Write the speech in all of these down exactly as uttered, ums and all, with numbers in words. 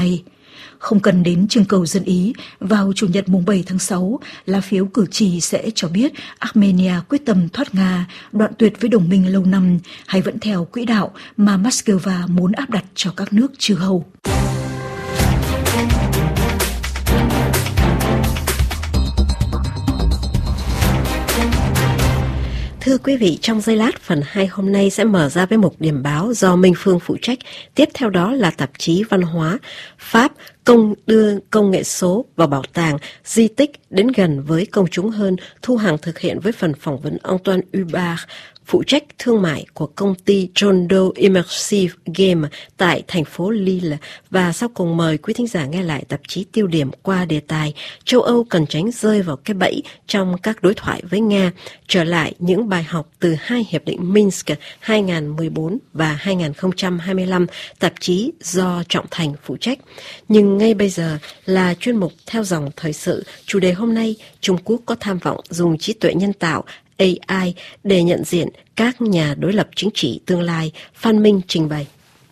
Không cần đến trưng cầu dân Ý, vào Chủ nhật mùng bảy tháng sáu, lá phiếu cử tri sẽ cho biết Armenia quyết tâm thoát Nga, đoạn tuyệt với đồng minh lâu năm, hay vẫn theo quỹ đạo mà Moscow muốn áp đặt cho các nước chư hầu. Thưa quý vị, trong giây lát, phần hai hôm nay sẽ mở ra với mục điểm báo do Minh Phương phụ trách. Tiếp theo đó là tạp chí văn hóa Pháp công đưa công nghệ số vào bảo tàng, di tích đến gần với công chúng hơn. Thu Hằng thực hiện với phần phỏng vấn Antoine Hubert, phụ trách thương mại của công ty John Doe Immersive Game tại thành phố Lille. Và sau cùng mời quý thính giả nghe lại tạp chí tiêu điểm qua đề tài châu Âu cần tránh rơi vào cái bẫy trong các đối thoại với Nga, trở lại những bài học từ hai hiệp định Minsk hai nghìn không trăm mười bốn và hai nghìn không trăm hai mươi lăm, tạp chí do Trọng Thành phụ trách. Nhưng ngay bây giờ là chuyên mục theo dòng thời sự. Chủ đề hôm nay, Trung Quốc có tham vọng dùng trí tuệ nhân tạo A I để nhận diện các nhà đối lập chính trị tương lai. Phan Minh trình bày.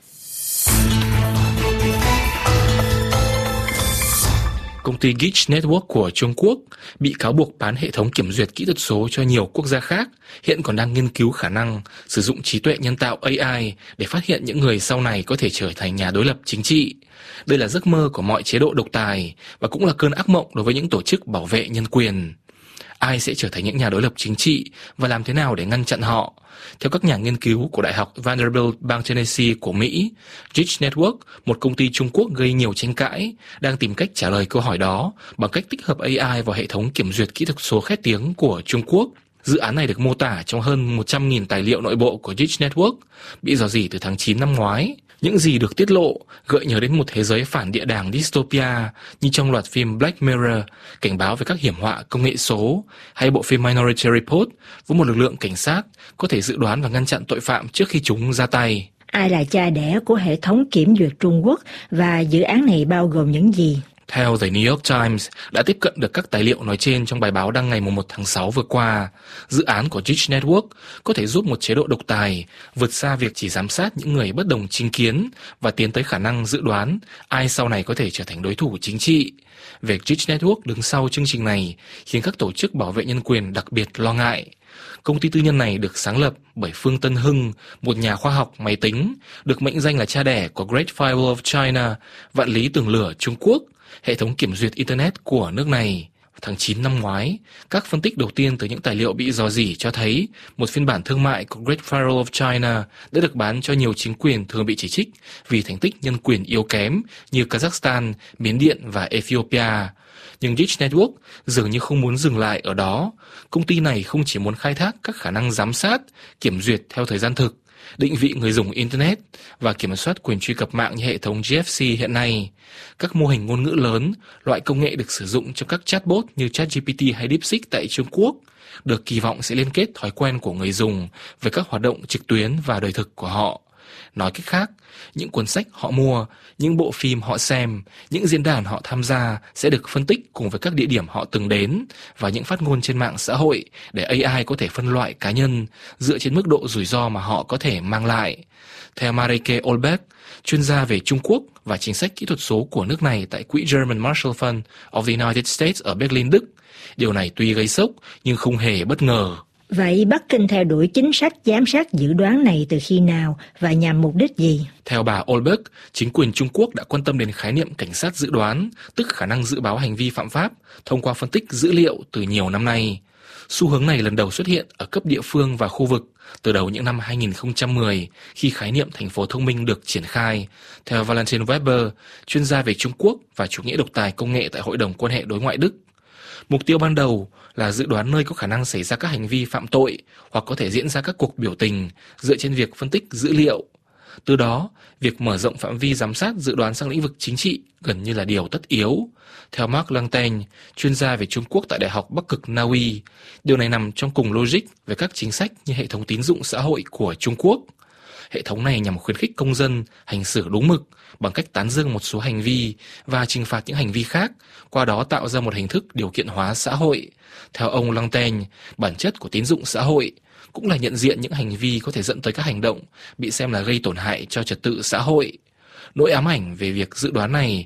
Công ty Gitch Network của Trung Quốc bị cáo buộc bán hệ thống kiểm duyệt kỹ thuật số cho nhiều quốc gia khác, hiện còn đang nghiên cứu khả năng sử dụng trí tuệ nhân tạo A I để phát hiện những người sau này có thể trở thành nhà đối lập chính trị. Đây là giấc mơ của mọi chế độ độc tài và cũng là cơn ác mộng đối với những tổ chức bảo vệ nhân quyền. Ai sẽ trở thành những nhà đối lập chính trị và làm thế nào để ngăn chặn họ? Theo các nhà nghiên cứu của Đại học Vanderbilt bang Tennessee của Mỹ, Gitch Network, một công ty Trung Quốc gây nhiều tranh cãi, đang tìm cách trả lời câu hỏi đó bằng cách tích hợp A I vào hệ thống kiểm duyệt kỹ thuật số khét tiếng của Trung Quốc. Dự án này được mô tả trong hơn một trăm nghìn tài liệu nội bộ của Gitch Network, bị rò rỉ từ tháng chín năm ngoái. Những gì được tiết lộ gợi nhớ đến một thế giới phản địa đàng dystopia như trong loạt phim Black Mirror, cảnh báo về các hiểm họa công nghệ số, hay bộ phim Minority Report với một lực lượng cảnh sát có thể dự đoán và ngăn chặn tội phạm trước khi chúng ra tay. Ai là cha đẻ của hệ thống kiểm duyệt Trung Quốc và dự án này bao gồm những gì? Theo The New York Times đã tiếp cận được các tài liệu nói trên trong bài báo đăng ngày mùng một tháng sáu vừa qua, dự án của Gitch Network có thể giúp một chế độ độc tài vượt xa việc chỉ giám sát những người bất đồng chính kiến và tiến tới khả năng dự đoán ai sau này có thể trở thành đối thủ chính trị. Việc Gitch Network đứng sau chương trình này khiến các tổ chức bảo vệ nhân quyền đặc biệt lo ngại. Công ty tư nhân này được sáng lập bởi Phương Tân Hưng, một nhà khoa học máy tính, được mệnh danh là cha đẻ của Great Firewall of China, vạn lý tường lửa Trung Quốc, hệ thống kiểm duyệt Internet của nước này. Tháng chín năm ngoái, các phân tích đầu tiên từ những tài liệu bị rò rỉ cho thấy một phiên bản thương mại của Great Firewall of China đã được bán cho nhiều chính quyền thường bị chỉ trích vì thành tích nhân quyền yếu kém như Kazakhstan, Miến Điện và Ethiopia. Nhưng Gitch Network dường như không muốn dừng lại ở đó. Công ty này không chỉ muốn khai thác các khả năng giám sát, kiểm duyệt theo thời gian thực, định vị người dùng Internet và kiểm soát quyền truy cập mạng như hệ thống G F C hiện nay. Các mô hình ngôn ngữ lớn, loại công nghệ được sử dụng trong các chatbot như ChatGPT hay DeepSeek tại Trung Quốc, được kỳ vọng sẽ liên kết thói quen của người dùng với các hoạt động trực tuyến và đời thực của họ. Nói cách khác, những cuốn sách họ mua, những bộ phim họ xem, những diễn đàn họ tham gia sẽ được phân tích cùng với các địa điểm họ từng đến và những phát ngôn trên mạng xã hội để A I có thể phân loại cá nhân dựa trên mức độ rủi ro mà họ có thể mang lại. Theo Marike Olbeck, chuyên gia về Trung Quốc và chính sách kỹ thuật số của nước này tại quỹ German Marshall Fund of the United States ở Berlin, Đức, điều này tuy gây sốc nhưng không hề bất ngờ. Vậy Bắc Kinh theo đuổi chính sách giám sát dự đoán này từ khi nào và nhằm mục đích gì? Theo bà Olberg, chính quyền Trung Quốc đã quan tâm đến khái niệm cảnh sát dự đoán, tức khả năng dự báo hành vi phạm pháp thông qua phân tích dữ liệu từ nhiều năm nay. Xu hướng này lần đầu xuất hiện ở cấp địa phương và khu vực từ đầu những năm hai nghìn không trăm mười khi khái niệm thành phố thông minh được triển khai. Theo Valentin Weber, chuyên gia về Trung Quốc và chủ nghĩa độc tài công nghệ tại Hội đồng quan hệ đối ngoại Đức, mục tiêu ban đầu là dự đoán nơi có khả năng xảy ra các hành vi phạm tội hoặc có thể diễn ra các cuộc biểu tình dựa trên việc phân tích dữ liệu. Từ đó, việc mở rộng phạm vi giám sát dự đoán sang lĩnh vực chính trị gần như là điều tất yếu. Theo Mark Langten, chuyên gia về Trung Quốc tại Đại học Bắc cực Na Uy, điều này nằm trong cùng logic về các chính sách như hệ thống tín dụng xã hội của Trung Quốc. Hệ thống này nhằm khuyến khích công dân hành xử đúng mực bằng cách tán dương một số hành vi và trừng phạt những hành vi khác, qua đó tạo ra một hình thức điều kiện hóa xã hội. Theo ông Langten, bản chất của tín dụng xã hội cũng là nhận diện những hành vi có thể dẫn tới các hành động bị xem là gây tổn hại cho trật tự xã hội. Nỗi ám ảnh về việc dự đoán này